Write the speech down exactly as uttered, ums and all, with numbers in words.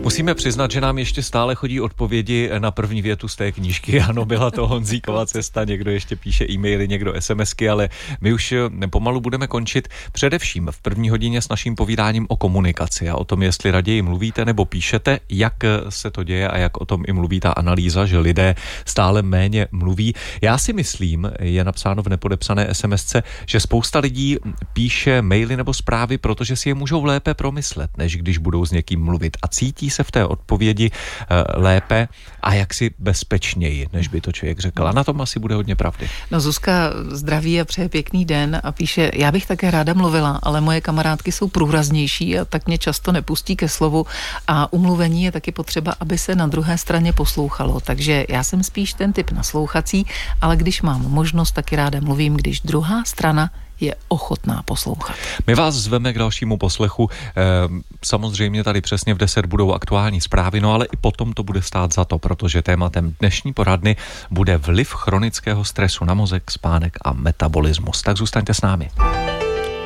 Musíme přiznat, že nám ještě stále chodí odpovědi na první větu z té knížky. Ano, byla to Honzíkova cesta, někdo ještě píše e-maily, někdo SMSky, ale my už pomalu budeme končit především v první hodině s naším povídáním o komunikaci a o tom, jestli raději mluvíte nebo píšete, jak se to děje a jak o tom i mluví ta analýza, že lidé stále méně mluví. Já si myslím, je napsáno v nepodepsané SMSce, že spousta lidí píše maily nebo zprávy, protože si je můžou lépe promyslet, než když budou s někým mluvit a cítí se v té odpovědi lépe a jaksi bezpečněji, než by to člověk řekl. A na tom asi bude hodně pravdy. No Zuzka zdraví a přeje pěkný den a píše, já bych také ráda mluvila, ale moje kamarádky jsou průraznější a tak mě často nepustí ke slovu a umluvení je taky potřeba, aby se na druhé straně poslouchalo. Takže já jsem spíš ten typ naslouchací, ale když mám možnost, taky ráda mluvím, když druhá strana je ochotná poslouchat. My vás zveme k dalšímu poslechu. Samozřejmě tady přesně v deset budou aktuální zprávy, no ale i potom to bude stát za to, protože tématem dnešní poradny bude vliv chronického stresu na mozek, spánek a metabolismus. Tak zůstaňte s námi.